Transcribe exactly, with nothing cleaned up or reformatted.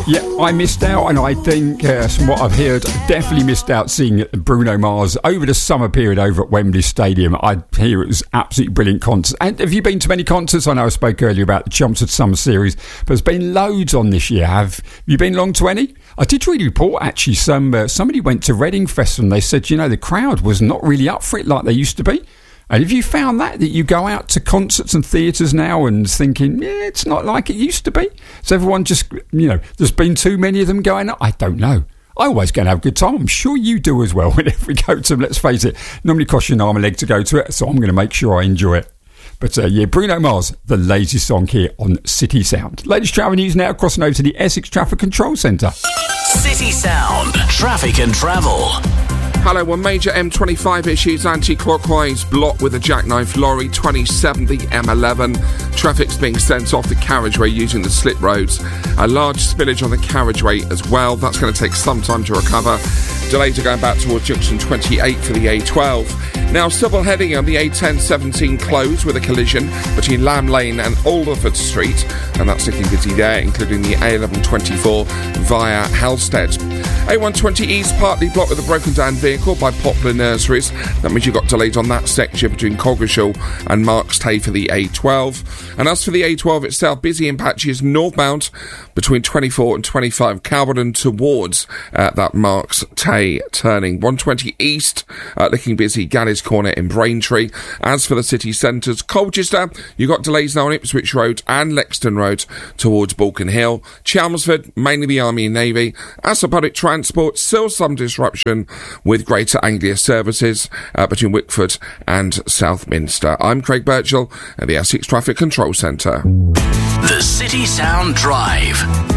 Yeah, I missed out, and I think, uh, from what I've heard, definitely missed out seeing Bruno Mars over the summer period over at Wembley Stadium. I hear it was absolutely brilliant concert. And have you been to many concerts? I know I spoke earlier about the Chelmsford Summer Series, but there's been loads on this year. Have you been along to any? I did read a report, actually. Some uh, somebody went to Reading Festival and they said, you know, the crowd was not really up for it like they used to be. And have you found that, that you go out to concerts and theatres now and thinking, yeah, it's not like it used to be? So everyone just, you know, there's been too many of them going on? I don't know. I always go and have a good time. I'm sure you do as well whenever we go to them. Let's face it, normally costs you an arm and a leg to go to it, so I'm going to make sure I enjoy it. But uh, yeah, Bruno Mars, the latest song here on City Sound. Latest travel news now, crossing over to the Essex Traffic Control Centre. City Sound, traffic and travel. Hello, one major M twenty-five issues anti-clockwise block with a jackknife lorry, twenty-seven the M eleven. Traffic's being sent off the carriageway using the slip roads. A large spillage on the carriageway as well. That's going to take some time to recover. Delays are going back towards junction twenty-eight for the A twelve. Now, civil heading on the A ten seventeen closed with a collision between Lamb Lane and Alderford Street, and that's looking busy there, including the A eleven twenty-four via Halstead. A one twenty East partly blocked with a broken down vehicle by Poplar Nurseries. That means you've got delays on that section between Coggeshall and Marks Tay for the A twelve. And as for the A twelve itself, busy in patches northbound between twenty-four and twenty-five Calverton towards uh, that Marks Tay turning. one twenty East uh, looking busy, Gallis Corner in Braintree. As for the city centres, Colchester, you've got delays now on Ipswich Road and Lexton Road towards Balkan Hill. Chelmsford, mainly the Army and Navy. As for public transport, still some disruption with Greater Anglia services uh, between Wickford and Southminster. I'm Craig Birchall at the Essex Traffic Control Centre. The City Sound Drive.